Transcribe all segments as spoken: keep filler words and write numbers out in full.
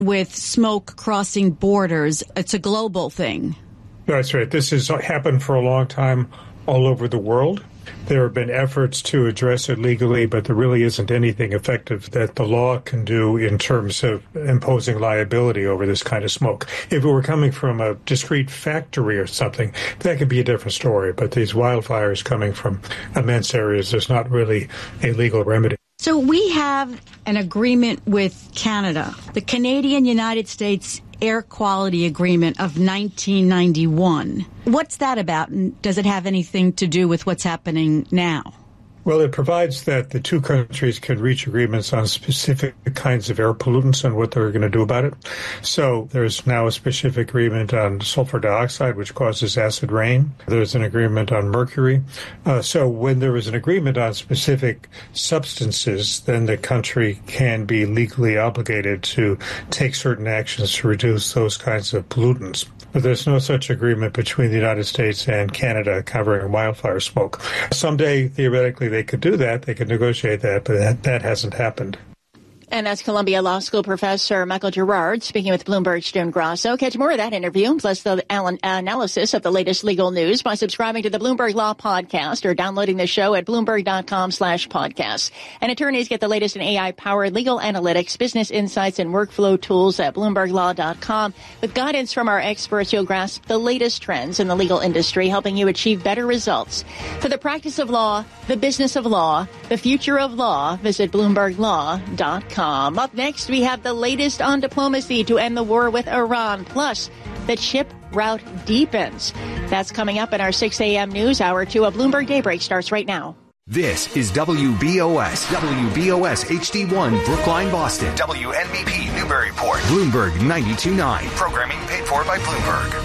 with smoke crossing borders. It's a global thing. That's right. This has happened for a long time all over the world. There have been efforts to address it legally, but there really isn't anything effective that the law can do in terms of imposing liability over this kind of smoke. If it were coming from a discrete factory or something, that could be a different story. But these wildfires coming from immense areas, there's not really a legal remedy. So we have an agreement with Canada, the Canadian-United States Air Quality Agreement of nineteen ninety-one. What's that about, and does it have anything to do with what's happening now? Well, it provides that the two countries can reach agreements on specific kinds of air pollutants and what they're going to do about it. So there's now a specific agreement on sulfur dioxide, which causes acid rain. There's an agreement on mercury. Uh, so when there is an agreement on specific substances, then the country can be legally obligated to take certain actions to reduce those kinds of pollutants. But there's no such agreement between the United States and Canada covering wildfire smoke. Someday, theoretically, they could do that. They could negotiate that, but that, that hasn't happened. And that's Columbia Law School professor Michael Gerard speaking with Bloomberg's Jim Grasso. Catch more of that interview, plus the analysis of the latest legal news by subscribing to the Bloomberg Law Podcast or downloading the show at Bloomberg.com slash podcasts. And attorneys get the latest in A I-powered legal analytics, business insights, and workflow tools at Bloomberg Law dot com. With guidance from our experts, you'll grasp the latest trends in the legal industry, helping you achieve better results. For the practice of law, the business of law, the future of law, visit Bloomberg Law dot com. Up next, we have the latest on diplomacy to end the war with Iran, plus the chip route deepens. That's coming up in our six a.m. news hour. To a Bloomberg Daybreak starts right now. This is W B O S, W B O S H D one, Brookline, Boston. W N B P, Newburyport. Bloomberg ninety-two point nine. Programming paid for by Bloomberg.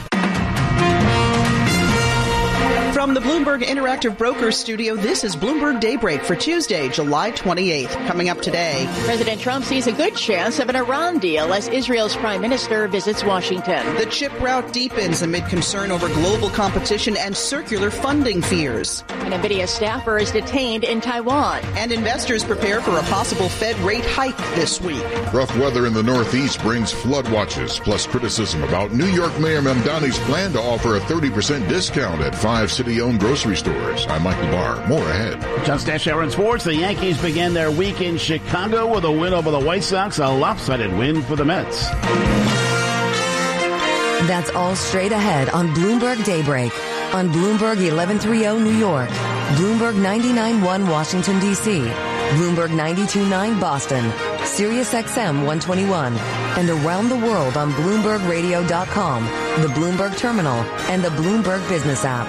From the Bloomberg Interactive Brokers Studio, this is Bloomberg Daybreak for Tuesday, July twenty-eighth. Coming up today, President Trump sees a good chance of an Iran deal as Israel's prime minister visits Washington. The chip route deepens amid concern over global competition and circular funding fears. An NVIDIA staffer is detained in Taiwan. And investors prepare for a possible Fed rate hike this week. Rough weather in the Northeast brings flood watches, plus criticism about New York Mayor Mamdani's plan to offer a thirty percent discount at five city-owned grocery stores. I'm Michael Barr. More ahead. Just Dash Aaron Sports. The Yankees began their week in Chicago with a win over the White Sox, a lopsided win for the Mets. That's all straight ahead on Bloomberg Daybreak. On Bloomberg eleven thirty New York, Bloomberg ninety-nine point one Washington, D C, Bloomberg ninety-two point nine Boston, Sirius X M one twenty-one, and around the world on Bloomberg Radio dot com, the Bloomberg Terminal, and the Bloomberg Business app.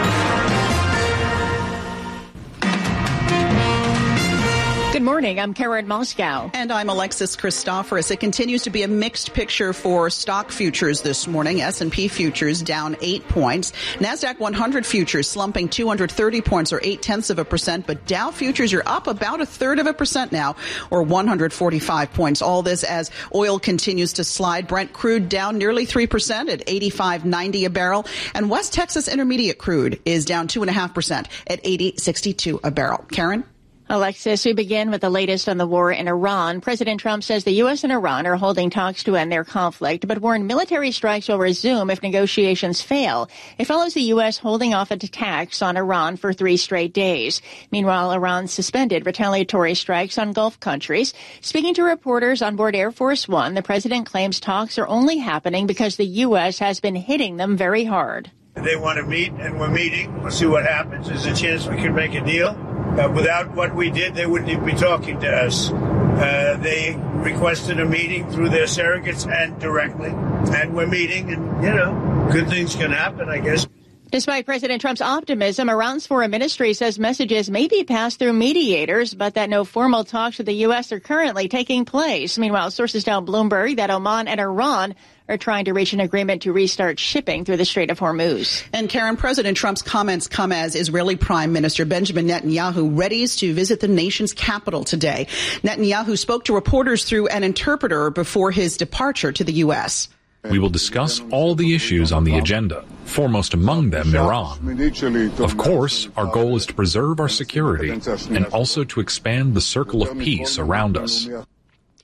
Good morning. I'm Karen Moscow. And I'm Alexis Christoforous. It continues to be a mixed picture for stock futures this morning. S and P futures down eight points. NASDAQ one hundred futures slumping two hundred thirty points or eight tenths of a percent. But Dow futures are up about a third of a percent now or one hundred forty-five points. All this as oil continues to slide. Brent crude down nearly three percent at eighty-five ninety a barrel. And West Texas Intermediate crude is down two point five percent at eighty sixty-two a barrel. Karen? Alexis, we begin with the latest on the war in Iran. President Trump says the U S and Iran are holding talks to end their conflict, but warned military strikes will resume if negotiations fail. It follows the U S holding off attacks on Iran for three straight days. Meanwhile, Iran suspended retaliatory strikes on Gulf countries. Speaking to reporters on board Air Force One, the president claims talks are only happening because the U S has been hitting them very hard. They want to meet, and we're meeting. We'll see what happens. There's a chance we can make a deal. Uh, without what we did, they wouldn't even be talking to us. Uh, they requested a meeting through their surrogates and directly, and we're meeting, and, you know, good things can happen, I guess. Despite President Trump's optimism, Iran's foreign ministry says messages may be passed through mediators, but that no formal talks with the U S are currently taking place. Meanwhile, sources tell Bloomberg that Oman and Iran are trying to reach an agreement to restart shipping through the Strait of Hormuz. And Karen, President Trump's comments come as Israeli Prime Minister Benjamin Netanyahu readies to visit the nation's capital today. Netanyahu spoke to reporters through an interpreter before his departure to the U S. We will discuss all the issues on the agenda, foremost among them Iran. Of course, our goal is to preserve our security and also to expand the circle of peace around us.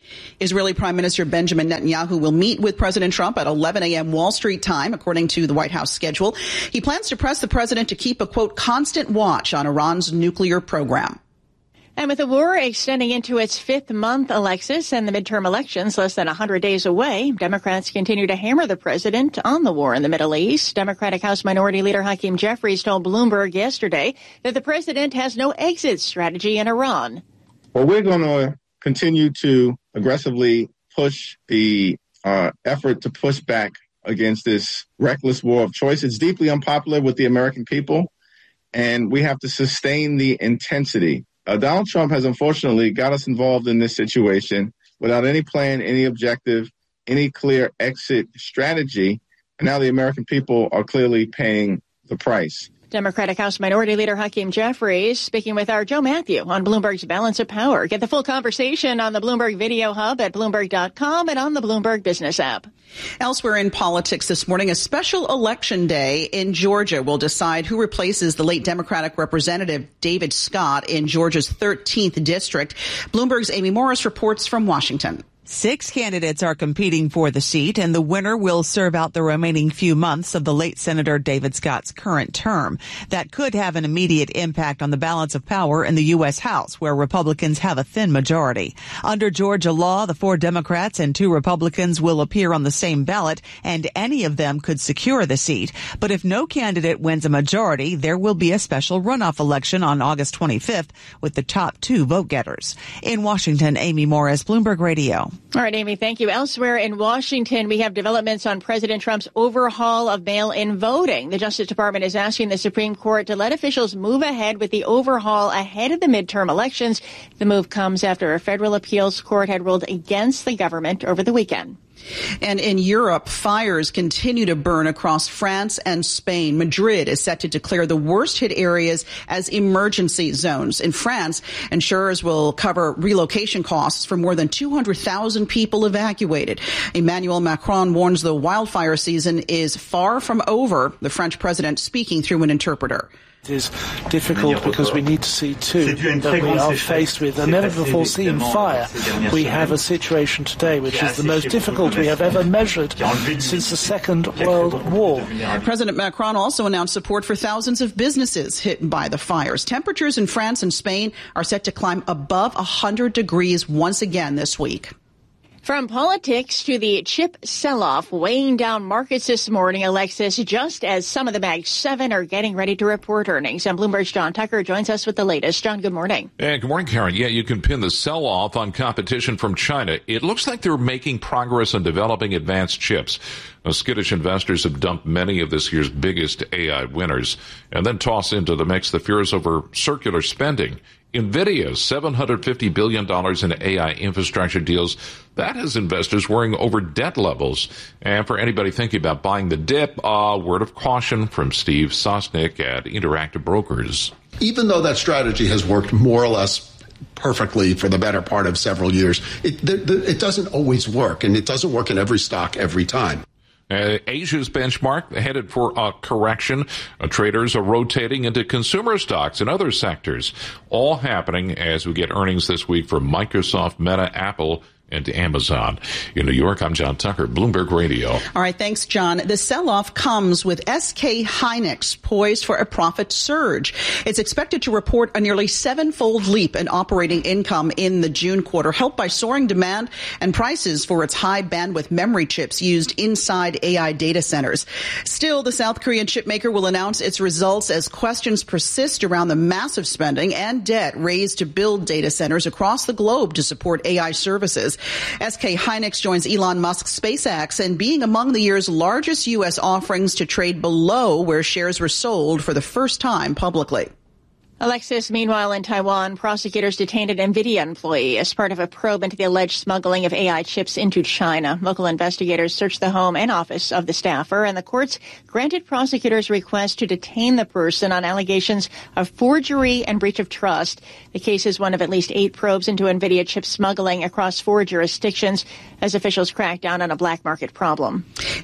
Israeli Prime Minister Benjamin Netanyahu will meet with President Trump at eleven a.m. Wall Street time, according to the White House schedule. He plans to press the president to keep a, quote, constant watch on Iran's nuclear program. And with the war extending into its fifth month, Alexis, and the midterm elections less than one hundred days away, Democrats continue to hammer the president on the war in the Middle East. Democratic House Minority Leader Hakeem Jeffries told Bloomberg yesterday that the president has no exit strategy in Iran. Well, we're going to continue to aggressively push the uh, effort to push back against this reckless war of choice. It's deeply unpopular with the American people, and we have to sustain the intensity. Uh, Donald Trump has unfortunately got us involved in this situation without any plan, any objective, any clear exit strategy. And now the American people are clearly paying the price. Democratic House Minority Leader Hakeem Jeffries speaking with our Joe Matthew on Bloomberg's Balance of Power. Get the full conversation on the Bloomberg Video Hub at Bloomberg dot com and on the Bloomberg Business app. Elsewhere in politics this morning, a special election day in Georgia will decide who replaces the late Democratic Representative David Scott in Georgia's thirteenth district. Bloomberg's Amy Morris reports from Washington. Six candidates are competing for the seat, and the winner will serve out the remaining few months of the late Senator David Scott's current term. That could have an immediate impact on the balance of power in the U S. House, where Republicans have a thin majority. Under Georgia law, the four Democrats and two Republicans will appear on the same ballot, and any of them could secure the seat. But if no candidate wins a majority, there will be a special runoff election on August twenty-fifth with the top two vote-getters. In Washington, Amy Morris, Bloomberg Radio. All right, Amy, thank you. Elsewhere in Washington, we have developments on President Trump's overhaul of mail-in voting. The Justice Department is asking the Supreme Court to let officials move ahead with the overhaul ahead of the midterm elections. The move comes after a federal appeals court had ruled against the government over the weekend. And in Europe, fires continue to burn across France and Spain. Madrid is set to declare the worst hit areas as emergency zones. In France, insurers will cover relocation costs for more than two hundred thousand people evacuated. Emmanuel Macron warns the wildfire season is far from over, the French president speaking through an interpreter. It is difficult because we need to see, too, that we are faced with a never-before-seen fire. We have a situation today which is the most difficult we have ever measured since the Second World War. President Macron also announced support for thousands of businesses hit by the fires. Temperatures in France and Spain are set to climb above one hundred degrees once again this week. From politics to the chip sell-off weighing down markets this morning, Alexis, just as some of the Mag seven are getting ready to report earnings. And Bloomberg's John Tucker joins us with the latest. John, good morning. Yeah, good morning, Karen. Yeah, you can pin the sell-off on competition from China. It looks like they're making progress on developing advanced chips. Now, skittish investors have dumped many of this year's biggest A I winners and then toss into the mix the fears over circular spending. NVIDIA, seven hundred fifty billion dollars in A I infrastructure deals. That has investors worrying over debt levels. And for anybody thinking about buying the dip, a uh, word of caution from Steve Sosnick at Interactive Brokers. Even though that strategy has worked more or less perfectly for the better part of several years, it, the, the, it doesn't always work, and it doesn't work in every stock every time. Uh, Asia's benchmark headed for a correction. Uh, traders are rotating into consumer stocks and other sectors, all happening as we get earnings this week for Microsoft, Meta, Apple, and Amazon. In New York, I'm John Tucker, Bloomberg Radio. All right, thanks, John. The sell-off comes with S K Hynix poised for a profit surge. It's expected to report a nearly seven-fold leap in operating income in the June quarter, helped by soaring demand and prices for its high-bandwidth memory chips used inside A I data centers. Still, the South Korean chipmaker will announce its results as questions persist around the massive spending and debt raised to build data centers across the globe to support A I services. S K Hynix joins Elon Musk's SpaceX and being among the year's largest U S offerings to trade below where shares were sold for the first time publicly. Alexis, meanwhile, in Taiwan, prosecutors detained an NVIDIA employee as part of a probe into the alleged smuggling of A I chips into China. Local investigators searched the home and office of the staffer, and the courts granted prosecutors' request to detain the person on allegations of forgery and breach of trust. The case is one of at least eight probes into NVIDIA chip smuggling across four jurisdictions as officials crack down on a black market problem.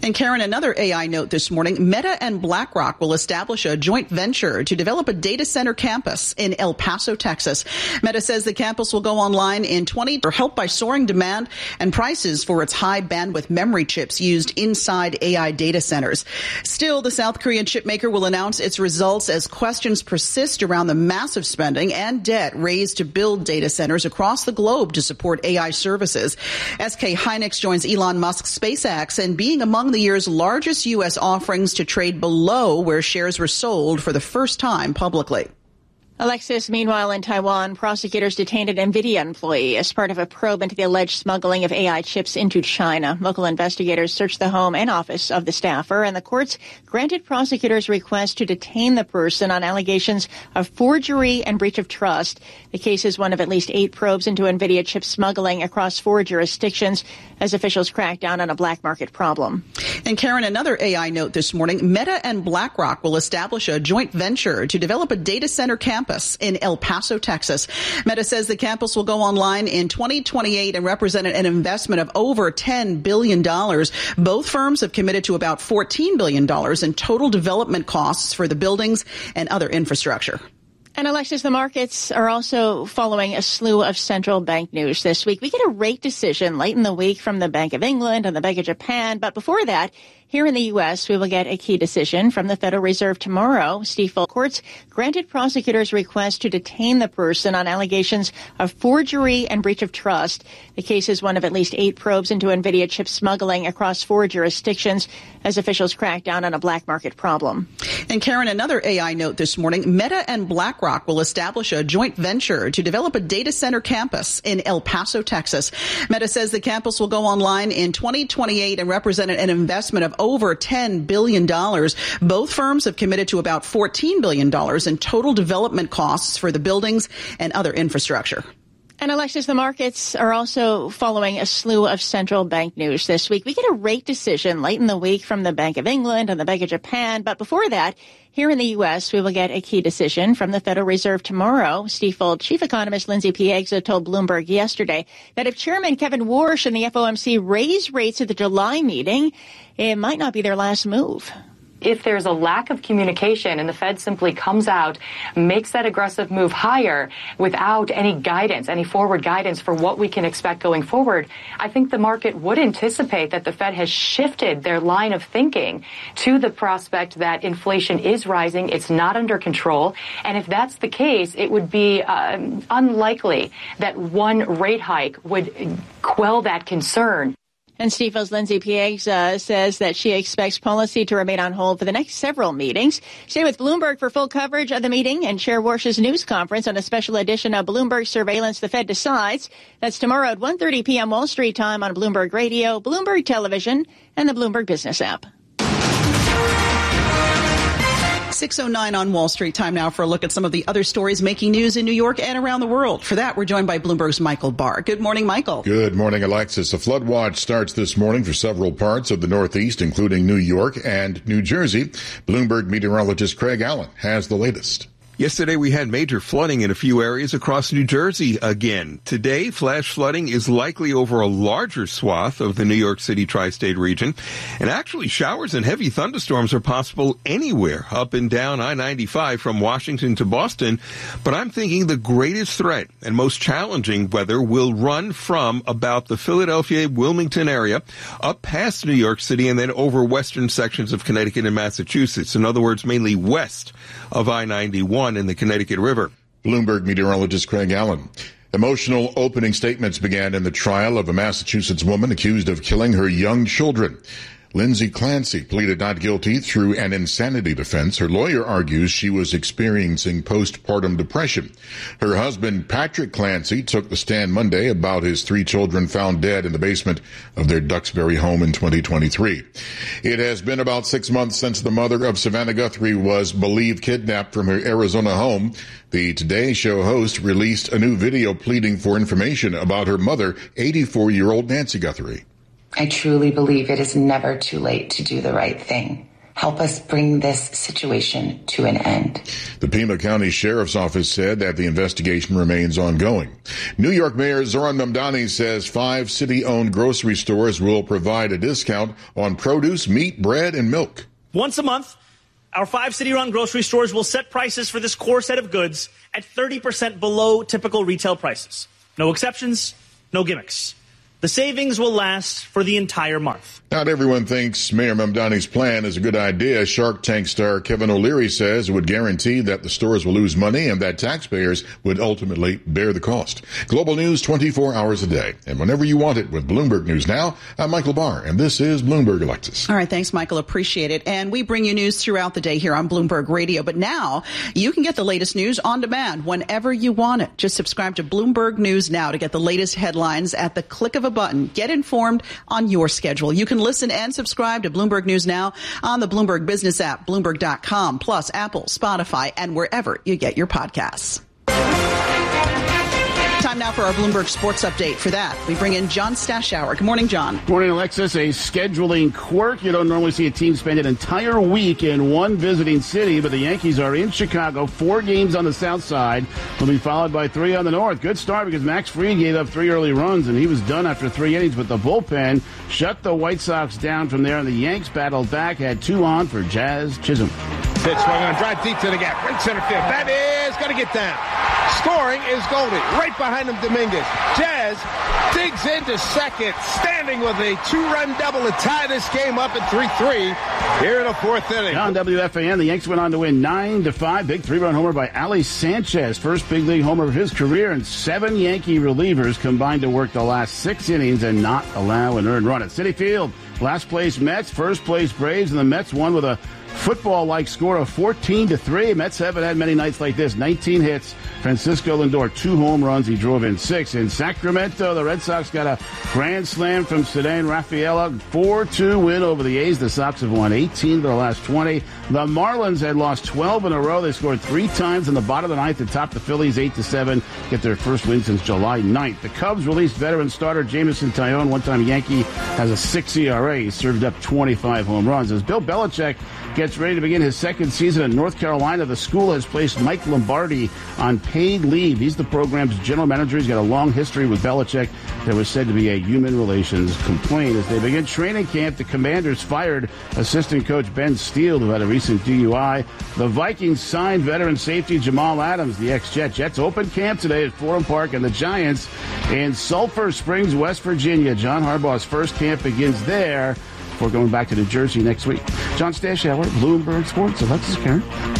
And Karen, another A I note this morning. Meta and BlackRock will establish a joint venture to develop a data center campus in El Paso, Texas. Meta says the campus will go online in twenty, or helped by soaring demand and prices for its high bandwidth memory chips used inside A I data centers. Still, the South Korean chipmaker will announce its results as questions persist around the massive spending and debt raised to build data centers across the globe to support A I services. S K Hynix joins Elon Musk's SpaceX and being among the year's largest U S offerings to trade below where shares were sold for the first time publicly. Alexis, meanwhile, in Taiwan, prosecutors detained an NVIDIA employee as part of a probe into the alleged smuggling of A I chips into China. Local investigators searched the home and office of the staffer, and the courts granted prosecutors' request to detain the person on allegations of forgery and breach of trust. The case is one of at least eight probes into NVIDIA chip smuggling across four jurisdictions as officials crack down on a black market problem. And Karen, another A I note this morning. Meta and BlackRock will establish a joint venture to develop a data center campus in El Paso, Texas. Meta says the campus will go online in twenty twenty-eight and represent an investment of over ten billion dollars. Both firms have committed to about fourteen billion dollars in total development costs for the buildings and other infrastructure. And Alexis, the markets are also following a slew of central bank news this week. We get a rate decision late in the week from the Bank of England and the Bank of Japan. But before that, here in the U S, we will get a key decision from the Federal Reserve tomorrow. Stifel courts granted prosecutors' request to detain the person on allegations of forgery and breach of trust. The case is one of at least eight probes into NVIDIA chip smuggling across four jurisdictions as officials crack down on a black market problem. And Karen, another A I note this morning. Meta and BlackRock will establish a joint venture to develop a data center campus in El Paso, Texas. Meta says the campus will go online in twenty twenty-eight and represent an investment of over ten billion dollars. Both firms have committed to about fourteen billion dollars in total development costs for the buildings and other infrastructure. And Alexis, the markets are also following a slew of central bank news this week. We get a rate decision late in the week from the Bank of England and the Bank of Japan. But before that, here in the U S, we will get a key decision from the Federal Reserve tomorrow. Stifel chief economist Lindsay Piegza told Bloomberg yesterday that if Chairman Kevin Warsh and the F O M C raise rates at the July meeting, it might not be their last move. If there's a lack of communication and the Fed simply comes out, makes that aggressive move higher without any guidance, any forward guidance for what we can expect going forward, I think the market would anticipate that the Fed has shifted their line of thinking to the prospect that inflation is rising, it's not under control. And if that's the case, it would be uh, unlikely that one rate hike would quell that concern. And Stifel's Lindsay Piegza says that she expects policy to remain on hold for the next several meetings. Stay with Bloomberg for full coverage of the meeting and Chair Warsh's news conference on a special edition of Bloomberg Surveillance The Fed Decides. That's tomorrow at one thirty p.m. Wall Street time on Bloomberg Radio, Bloomberg Television, and the Bloomberg Business app. six oh nine on Wall Street. Time now for a look at some of the other stories making news in New York and around the world. For that, we're joined by Bloomberg's Michael Barr. Good morning, Michael. Good morning, Alexis. A flood watch starts this morning for several parts of the Northeast, including New York and New Jersey. Bloomberg meteorologist Craig Allen has the latest. Yesterday, we had major flooding in a few areas across New Jersey again. Today, flash flooding is likely over a larger swath of the New York City tri-state region. And actually, showers and heavy thunderstorms are possible anywhere up and down I ninety-five from Washington to Boston. But I'm thinking the greatest threat and most challenging weather will run from about the Philadelphia, Wilmington area up past New York City and then over western sections of Connecticut and Massachusetts. In other words, mainly west of I ninety-one. In the Connecticut River. Bloomberg meteorologist Craig Allen. Emotional opening statements began in the trial of a Massachusetts woman accused of killing her young children. Lindsay Clancy pleaded not guilty through an insanity defense. Her lawyer argues she was experiencing postpartum depression. Her husband, Patrick Clancy, took the stand Monday about his three children found dead in the basement of their Duxbury home in twenty twenty-three. It has been about six months since the mother of Savannah Guthrie was believed kidnapped from her Arizona home. The Today Show host released a new video pleading for information about her mother, eighty-four-year-old Nancy Guthrie. I truly believe it is never too late to do the right thing. help us bring this situation to an end. The Pima County Sheriff's Office said that the investigation remains ongoing. New York Mayor Zoran Mamdani says five city-owned grocery stores will provide a discount on produce, meat, bread, and milk. Once a month, our five city-run grocery stores will set prices for this core set of goods at thirty percent below typical retail prices. No exceptions, no gimmicks. The savings will last for the entire month. Not everyone thinks Mayor Mamdani's plan is a good idea. Shark Tank star Kevin O'Leary says it would guarantee that the stores will lose money and that taxpayers would ultimately bear the cost. Global news twenty-four hours a day. And whenever you want it with Bloomberg News Now, I'm Michael Barr, and this is Bloomberg Alexis. All right, thanks, Michael. Appreciate it. And we bring you news throughout the day here on Bloomberg Radio. But now you can get the latest news on demand whenever you want it. Just subscribe to Bloomberg News Now to get the latest headlines at the click of a button. Get informed on your schedule. You can listen and subscribe to Bloomberg News Now on the Bloomberg Business app, Bloomberg dot com, plus Apple, Spotify, and wherever you get your podcasts. Time now for our Bloomberg Sports Update. For that, we bring in John Stashower. Good morning, John. Good morning, Alexis. A scheduling quirk. You don't normally see a team spend an entire week in one visiting city, but the Yankees are in Chicago. Four games on the south side will be followed by three on the north. Good start because Max Fried gave up three early runs, and he was done after three innings, but the bullpen shut the White Sox down from there, and the Yanks battled back, had two on for Jazz Chisholm. Pitch swung on, drive deep to the gap, right center field. That is going to get down. Scoring is Goldie. Right behind him, Dominguez. Jazz digs into second, standing with a two-run double to tie this game up at three three here in the fourth inning. On W F A N, the Yanks went on to win nine to five. Big three-run homer by Ali Sanchez. First big league homer of his career, and seven Yankee relievers combined to work the last six innings and not allow an earned run at Citi Field. Last place Mets, first place Braves, and the Mets won with a football-like score of fourteen to three. Mets haven't had many nights like this. nineteen hits. Francisco Lindor, two home runs. He drove in six. In Sacramento, the Red Sox got a grand slam from Ceddanne Rafaela. four two win over the A's. The Sox have won eighteen of their last twenty. The Marlins had lost twelve in a row. They scored three times in the bottom of the ninth to top the Phillies eight to seven. Get their first win since July ninth. The Cubs released veteran starter Jameson Taillon, one-time Yankee, has a six E R A. He served up twenty-five home runs. As Bill Belichick gets ready to begin his second season at North Carolina, the school has placed Mike Lombardi on paid leave. He's the program's general manager. He's got a long history with Belichick. There was said to be a human relations complaint. As they begin training camp, the Commanders fired assistant coach Ben Steele, who had a recent D U I. The Vikings signed veteran safety Jamal Adams, the ex-Jet. Jets open camp today at Forum Park, and the Giants in Sulphur Springs, West Virginia. John Harbaugh's first camp begins there before going back to New Jersey next week. John Stashower, Bloomberg Sports. Alexis Karen.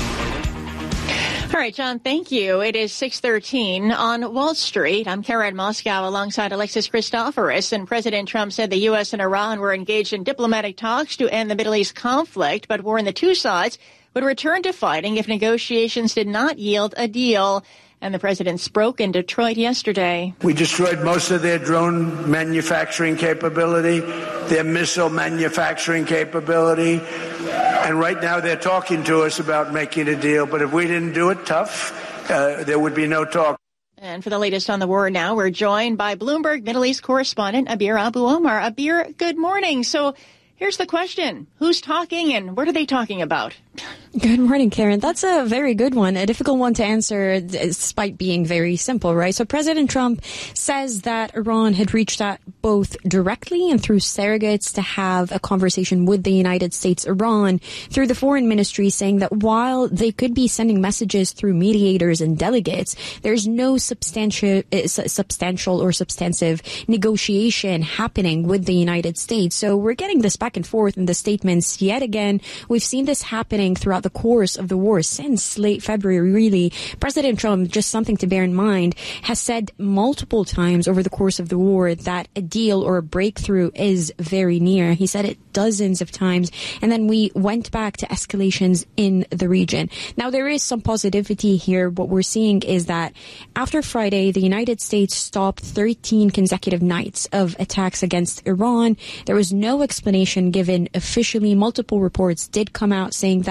All right, John, thank you. It is six thirteen on Wall Street. I'm Karen Moscow alongside Alexis Christoforous, and President Trump said the U S and Iran were engaged in diplomatic talks to end the Middle East conflict, but warned the two sides would return to fighting if negotiations did not yield a deal. And the president spoke in Detroit yesterday. We destroyed most of their drone manufacturing capability, their missile manufacturing capability. And right now they're talking to us about making a deal. But if we didn't do it tough, uh, there would be no talk. And for the latest on the war now, we're joined by Bloomberg Middle East correspondent Abir Abu-Omar. Abir, good morning. So here's the question. Who's talking and what are they talking about? Good morning, Karen. That's a very good one, a difficult one to answer despite being very simple, right? So President Trump says that Iran had reached out both directly and through surrogates to have a conversation with the United States. Iran, through the foreign ministry, saying that while they could be sending messages through mediators and delegates, there's no substantial, substantial or substantive negotiation happening with the United States. So we're getting this back and forth in the statements yet again. We've seen this happening throughout the course of the war since late February, really. President Trump, just something to bear in mind, has said multiple times over the course of the war that a deal or a breakthrough is very near. He said it dozens of times, and then we went back to escalations in the region. Now, there is some positivity here. What we're seeing is that after Friday, the United States stopped thirteen consecutive nights of attacks against Iran. There was no explanation given officially. Multiple reports did come out saying that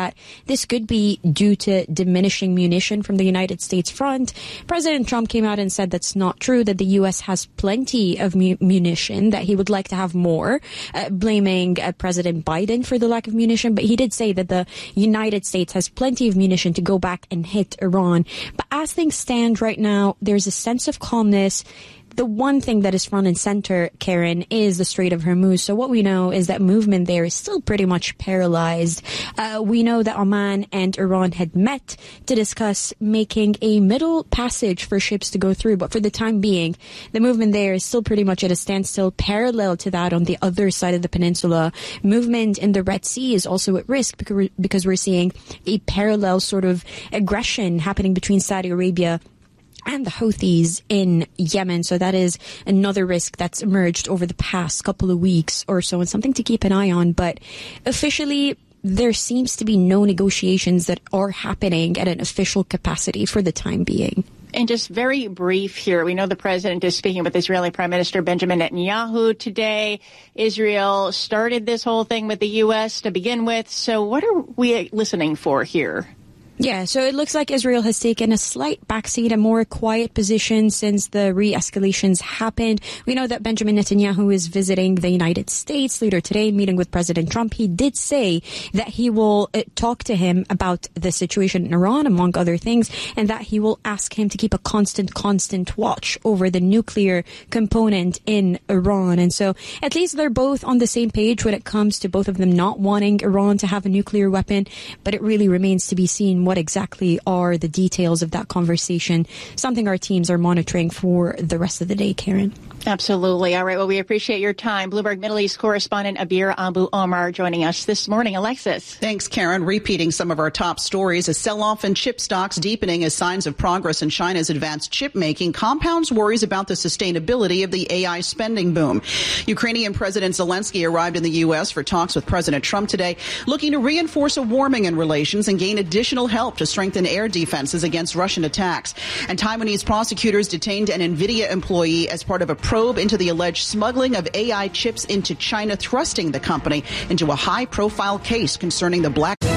that this could be due to diminishing munition from the United States front. President Trump came out and said that's not true, that the U S has plenty of mu- munition, that he would like to have more, uh, blaming uh, President Biden for the lack of munition. But he did say that the United States has plenty of munition to go back and hit Iran. But as things stand right now, there's a sense of calmness. The one thing that is front and center, Karen, is the Strait of Hormuz. So what we know is that movement there is still pretty much paralyzed. Uh, we know that Oman and Iran had met to discuss making a middle passage for ships to go through. But for the time being, the movement there is still pretty much at a standstill. Parallel to that, on the other side of the peninsula, movement in the Red Sea is also at risk because we're seeing a parallel sort of aggression happening between Saudi Arabia and the Houthis in Yemen. So that is another risk that's emerged over the past couple of weeks or so, and something to keep an eye on. But officially, there seems to be no negotiations that are happening at an official capacity for the time being. And just very brief here, we know the president is speaking with Israeli Prime Minister Benjamin Netanyahu today. Israel started this whole thing with the U S to begin with. So what are we listening for here? Yeah, so it looks like Israel has taken a slight backseat, a more quiet position since the re-escalations happened. We know that Benjamin Netanyahu is visiting the United States later today, meeting with President Trump. He did say that he will uh, talk to him about the situation in Iran, among other things, and that he will ask him to keep a constant, constant watch over the nuclear component in Iran. And so at least they're both on the same page when it comes to both of them not wanting Iran to have a nuclear weapon, but it really remains to be seen what exactly are the details of that conversation, something our teams are monitoring for the rest of the day, Karen. Absolutely. All right. Well, we appreciate your time. Bloomberg Middle East correspondent Abir Abu Omar joining us this morning. Alexis. Thanks, Karen. Repeating some of our top stories. A sell-off in chip stocks deepening as signs of progress in China's advanced chip making compounds worries about the sustainability of the A I spending boom. Ukrainian President Zelensky arrived in the U S for talks with President Trump today, looking to reinforce a warming in relations and gain additional help to strengthen air defenses against Russian attacks. And Taiwanese prosecutors detained an NVIDIA employee as part of a probe into the alleged smuggling of A I chips into China, thrusting the company into a high-profile case concerning the black...